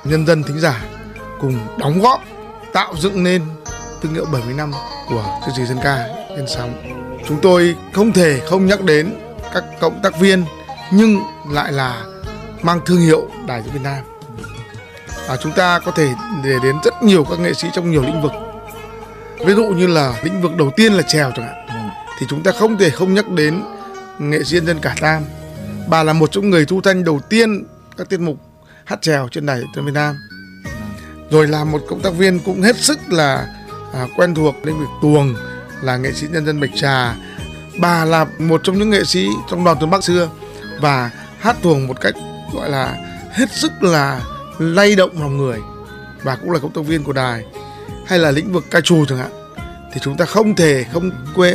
nhân dân thính giả cùng đóng góp tạo dựng nên thương hiệu 70 năm của chương trình dân ca trên sóng. Chúng tôi không thể không nhắc đến các cộng tác viên nhưng lại là mang thương hiệu Đài Tiếng Việt Nam. Chúng ta có thể để đến rất nhiều các nghệ sĩ trong nhiều lĩnh vực. Ví dụ như là lĩnh vực đầu tiên là chèo chẳng hạn, thì chúng ta không thể không nhắc đến nghệ sĩ nhân dân Cả Tam. Bà là một trong người thu thanh đầu tiên các tiết mục hát chèo trên Đài Tiếng Việt Nam. Rồi là một cộng tác viên cũng hết sức là quen thuộc lĩnh vực tuồng là nghệ sĩ nhân dân Bạch Trà. Bà là một trong những nghệ sĩ trong đoàn tuồng Bắc xưa và hát tuồng một cách gọi là hết sức là lay động lòng người. Bà cũng là cộng tác viên của đài. Hay là lĩnh vực ca trù chẳng hạn, thì chúng ta không thể không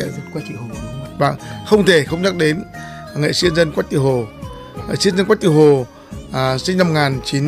và không thể không nhắc đến nghệ sĩ nhân dân Quách Thị Hồ. Nghệ sĩ nhân dân Quách Thị Hồ sinh năm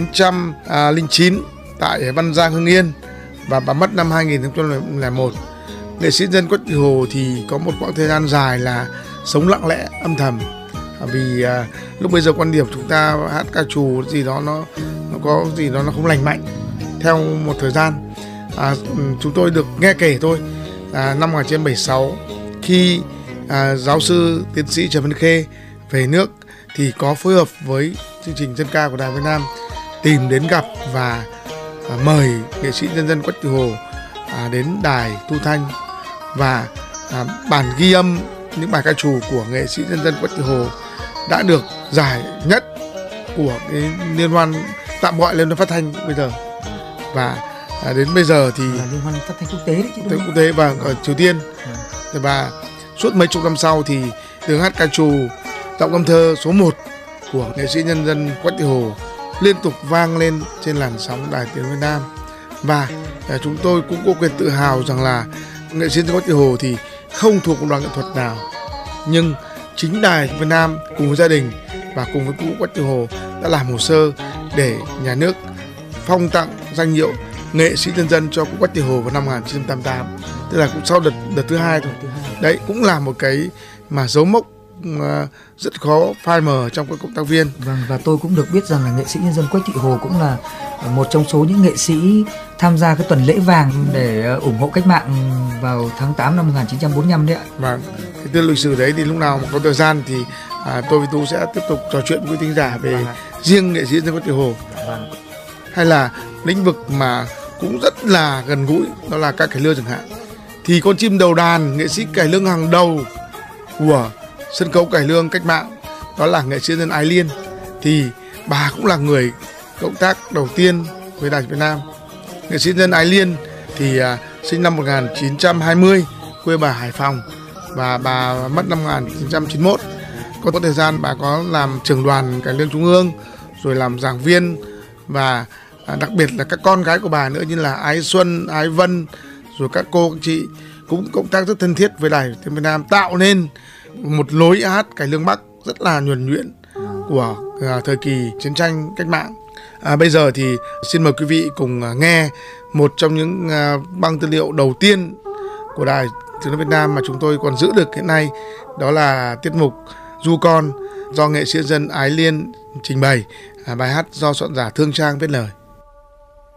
1909 tại Văn Giang, Hưng Yên và bà mất năm 2001. Nghệ sĩ nhân dân Quách Thị Hồ thì có một quãng thời gian dài là sống lặng lẽ âm thầm, vì lúc bây giờ quan điểm chúng ta hát ca trù gì đó nó có gì đó nó không lành mạnh. Theo một thời gian chúng tôi được nghe kể thôi, năm 1976 khi giáo sư tiến sĩ Trần Văn Khê về nước thì có phối hợp với chương trình dân ca của Đài Việt Nam tìm đến gặp và mời nghệ sĩ nhân dân Quách Thị Hồ đến đài thu thanh, và bản ghi âm những bài ca trù của nghệ sĩ nhân dân Quách Thị Hồ đã được giải nhất của cái liên hoan, tạm gọi liên hoan phát thanh bây giờ, và đến bây giờ thì là liên hoan phát thanh quốc tế đấy chứ, quốc tế và ở Triều Tiên. Và suốt mấy chục năm sau thì tiếng hát ca trù giọng âm thơ số 1 của nghệ sĩ nhân dân Quách Thị Hồ liên tục vang lên trên làn sóng Đài Tiếng Việt Nam. Và chúng tôi cũng có quyền tự hào rằng là nghệ sĩ nhân dân Quách Thị Hồ thì không thuộc một đoàn nghệ thuật nào, nhưng chính Đài Việt Nam cùng với gia đình và cùng với cụ Quách Thị Hồ đã làm hồ sơ để nhà nước phong tặng danh hiệu nghệ sĩ nhân dân cho cụ Quách Thị Hồ vào năm 1988, tức là cũng sau đợt thứ hai thôi. Đấy cũng là một cái mà dấu mốc rất khó phai mờ trong các cộng tác viên. Vâng, và tôi cũng được biết rằng là nghệ sĩ nhân dân Quách Thị Hồ cũng là một trong số những nghệ sĩ tham gia cái tuần lễ vàng để ủng hộ cách mạng vào tháng 8 năm 1945 đấy ạ. Và cái tư lịch sử đấy thì lúc nào mà có thời gian thì tôi với Tú sẽ tiếp tục trò chuyện với quý thính giả về riêng nghệ sĩ nhân dân Quách Thị Hồ. Hay là lĩnh vực mà cũng rất là gần gũi, đó là ca cải lương chẳng hạn, thì con chim đầu đàn, nghệ sĩ cải lương hàng đầu của sân khấu cải lương cách mạng đó là nghệ sĩ nhân dân Ái Liên, thì bà cũng là người cộng tác đầu tiên với Đài Việt Nam. Nghệ sĩ nhân dân Ái Liên thì sinh năm 1920, quê bà Hải Phòng, và bà mất năm 1991. Có thời gian bà có làm trưởng đoàn cải lương trung ương, rồi làm giảng viên, và đặc biệt là các con gái của bà nữa như là Ái Xuân, Ái Vân, rồi các cô các chị cũng cộng tác rất thân thiết với Đài Tiếng Việt Nam, tạo nên một lối hát cải lương Bắc rất là nhuần nhuyễn của thời kỳ chiến tranh cách mạng. Bây giờ thì xin mời quý vị cùng nghe một trong những băng tư liệu đầu tiên của Đài Tiếng Việt Nam mà chúng tôi còn giữ được hiện nay, đó là tiết mục Du Con do nghệ sĩ nhân dân Ái Liên trình bày, bài hát do soạn giả Thương Trang viết lời.